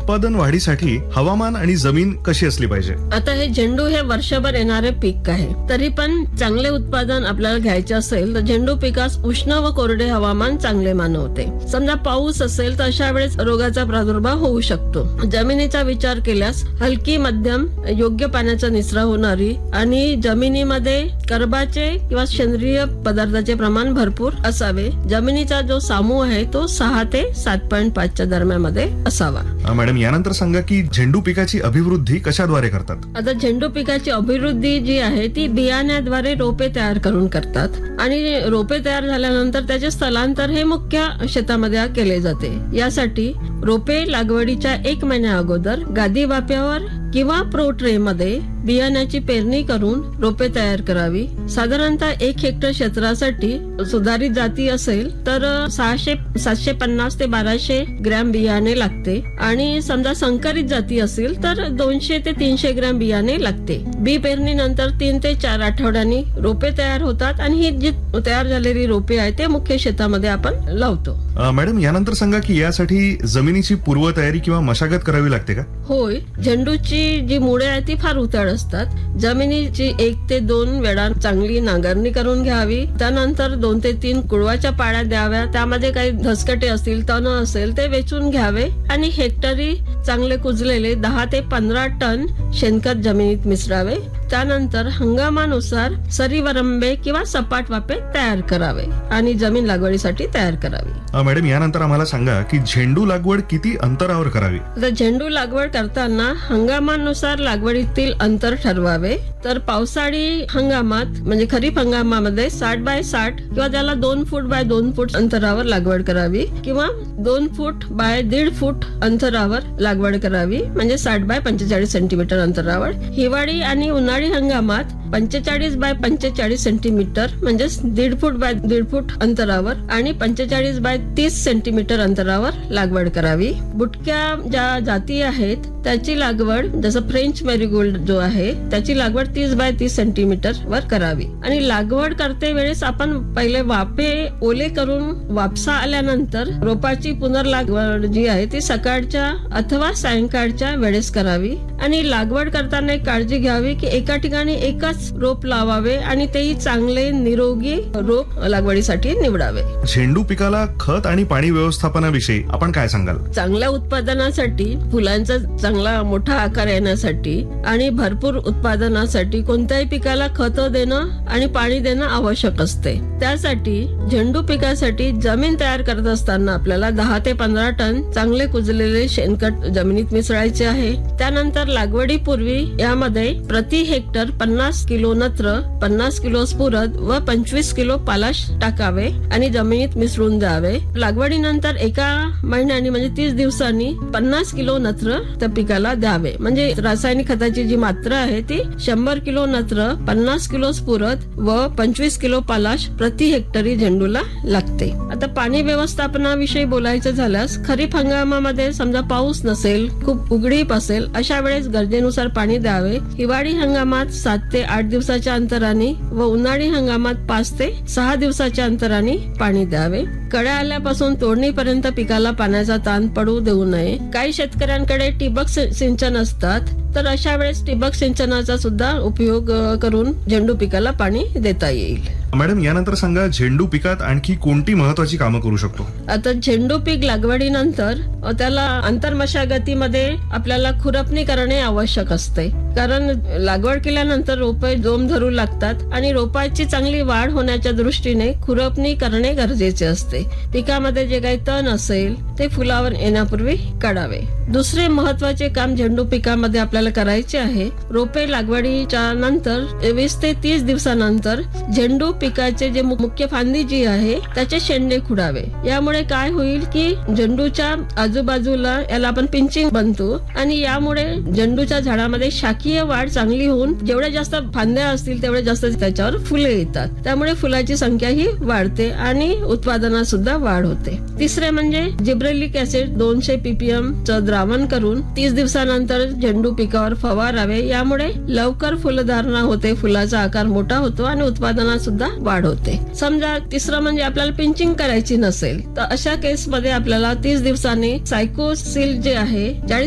उत्पादन वाढीसाठी हवामान आणि जमीन कशी असली पाहिजे? आता हे झेंडू हे वर्षभर येणारे पीक आहे, तरी पण चांगले उत्पादन आपल्याला घ्यायचे असेल तर झेंडू पिकास उष्ण व कोरडे हवामान चांगले मानवते. समजा पाऊस असेल तर अशा वेळेस रोगाचा प्रादुर्भाव होऊ शकतो. जमिनीचा विचार केल्यास हलकी मध्यम योग्य पाण्याचा निचरा होणारी आणि जमिनीमध्ये कर्बाचे किंवा सेंद्रिय पदार्थाचे प्रमाण भरपूर असावे. जमिनीचा जो सामू आहे तो 6 ते 7.5 च्या दरम्यान मध्ये असावा. मॅडम, यानंतर सांगा की झेंडू पिकाची अभिवृद्धी कशाद्वारे करतात? आता झेंडू पिकाची अभिवृद्धी जी आहे ती बियाण्याद्वारे रोपे तयार करून करतात आणि रोपे तयार झाल्यानंतर त्याचे स्थलांतर हे मुख्य शेतामध्ये केले जाते. यासाठी रोपे लागवडीच्या 1 महिन्या अगोदर गादी वाप्यावर किंवा प्रो ट्रे मध्ये बियाण्याची पेरणी करून रोपे तयार करावी. साधारणतः 1 हेक्टर क्षेत्रासाठी सुधारित जाती असेल तर 750 ते 1200 ग्रॅम बियाणे लागते आणि समजा संकरित जाती असेल तर 200 ते 300 ग्रॅम बियाणे लागते. बी पेरणीनंतर 3 ते 4 आठवड्यांनी रोपे तयार होतात आणि ही जी तयार झालेली रोपे आहे ते मुख्य शेतामध्ये आपण लावतो. मॅडम, यानंतर सांगा की यासाठी जमिनीची पूर्वतयारी किंवा मशागत करावी लागते का? होय, झेंडूची जी मुळे आहे ती फार उताळ असतात. जमिनीची 1 ते 2 वेळा चांगली नांगरणी करून घ्यावी. त्यानंतर 2 ते 3 कुळवाच्या पाळ्या द्याव्या. त्यामध्ये काही धसकटे असतील, तण असेल ते वेचून घ्यावे आणि हेक्टरी चांगले कुजलेले 10 ते 15 टन शेणखत जमिनीत मिसळावे. त्यानंतर हंगामानुसार सरीवरंबे किंवा सपाट वापे तयार करावे आणि जमीन लागवडीसाठी तयार करावी. मॅडम, यानंतर आम्हाला सांगा की झेंडू लागवड किती अंतरावर करावी? तर झेंडू लागवड करताना हंगामानुसार लागवडीतील अंतर ठरवावे. तर पावसाळी हंगामात म्हणजे खरीप हंगामामध्ये 60 बाय 60 किंवा त्याला 2 फूट बाय 2 फूट अंतरावर लागवड करावी किंवा 2 फूट बाय 1.5 फूट अंतरावर लागवड करावी म्हणजे 60 बाय 45 सेंटीमीटर अंतरावर. हिवाळी आणि उन्हाळी हंगामात 45 बाय 45 सेंटीमीटर म्हणजे 1.5 फूट बाय 1.5 फूट अंतरावर आणि 45 बाय 30 सेंटीमीटर अंतरावर लागवड करावी. बुटक्या ज्या जाती आहेत त्याची लागवड जसं फ्रेंच मेरीगोल्ड जो आहे त्याची लागवड 30 बाय 30 सेंटीमीटर वर करावी. आणि लागवड करते वेळेस आपण पहिले वाफे ओले करून वापसा आल्यानंतर रोपाची पुनर्लागवड जी आहे ती सकाळच्या अथवा सायंकाळच्या वेळेस करावी. आणि लागवड करताना एक काळजी घ्यावी की एका ठिकाणी एकच रोप लावावे आणि तेही चांगले निरोगी रोप लागवडीसाठी निवडावे. झेंडू पिकाला खत आणि पाणी व्यवस्थापनाविषयी आपण काय सांगाल? चांगल्या उत्पादनासाठी, फुलांचा चांगला मोठा आकार येण्यासाठी आणि भरपूर उत्पादनासाठी कोणत्याही पिकाला खत देणं आणि पाणी देणं आवश्यक असते. त्यासाठी झेंडू पिकासाठी जमीन तयार करत असताना आपल्याला 10 ते 15 टन चांगले कुजलेले शेणखत जमिनीत मिसळायचे आहे. त्यानंतर लागवडीपूर्वी यामध्ये प्रति हेक्टर 50 किलो नत्र, 50 किलो स्फुरद व 25 किलो पालाश टाकावे आणि जमिनीत मिसळून द्यावे. लागवडीनंतर 1 महिन्यानी म्हणजे 30 दिवसांनी 50 किलो नत्र त्या पिकाला द्यावे. म्हणजे रासायनिक खताची जी मात्रा आहे ती 100 किलो नत्र, 50 किलो स्फुरद व 25 किलो पालाश प्रति हेक्टरी झेंडूला लागते. आता पाणी व्यवस्थापनाविषयी बोलायचं झाल्यास खरीप हंगामामध्ये समजा पाऊस नसेल, खूप उघडीप असेल अशा वेळेस गरजेनुसार पाणी द्यावे. हिवाळी हंगामात 7 ते 8 दिवसाच्या अंतराने व उन्हाळी हंगामात 5 ते 6 दिवसाच्या अंतराने पाणी द्यावे. कळ्या आल्यापासून तोडणीपर्यंत पिकाला पाण्याचा ताण पडू देऊ नये. काही शेतकऱ्यांकडे ठिबक सिंचन असतात तर अशा वेळेस ठिबक सिंचनाचा सुद्धा उपयोग करून झेंडू पिकाला पाणी देता येईल. मॅडम, यानंतर सांगा झेंडू पिकात आणखी कोणती महत्वाची कामं करू शकतो? आता झेंडू पीक लागवडीनंतर त्याला आंतरमशागतीमध्ये आपल्याला खुरपणी करणे आवश्यक असते. कारण लागवड केल्यानंतर रोपे जोम धरू लागतात आणि रोपाची चांगली वाढ होण्याच्या दृष्टीने खुरपणी करणे गरजेचे असते. पिकामध्ये जे काही तण असेल ते फुलावर येण्यापूर्वी काढावे. दुसरे महत्वाचे काम झेंडू पिकामध्ये आपल्याला करायचे आहे. रोपे लागवडीच्या नंतर 20 ते 30 दिवसानंतर झेंडू पिकाचे जे मुख्य फांदी जी आहे त्याचे शेंडे खुडावे. यामुळे काय होईल की झेंडूच्या आजूबाजूला याला आपण पिंचिंग बनतो आणि यामुळे झेंडूच्या झाडामध्ये शाखीय वाढ चांगली होऊन जेवढ्या जास्त फांद्या असतील तेवढे जास्त त्याच्यावर फुले येतात. त्यामुळे फुलाची संख्या ही वाढते आणि उत्पादनात सुद्धा वाढ होते. तिसरे म्हणजे जिब्रेलिक ऍसिड 200 ppm चं द्रावण करून 30 दिवसानंतर झेंडू पिकावर फवारावे. यामुळे लवकर फुलधारणा होते, फुलाचा आकार मोठा होतो आणि उत्पादनात सुद्धा वाढ होते. समजा तिसरं म्हणजे आपल्याला पिंचिंग करायची नसेल तर अशा केस मध्ये आपल्याला 30 दिवसांनी सायकोसिल जे आहे 40